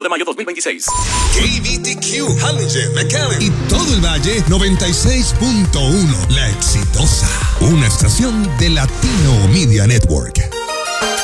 de mayo 2026. KBTQ, Hallinger, McAllen y todo el Valle 96.1. La Exitosa, una estación de Latino Media Network.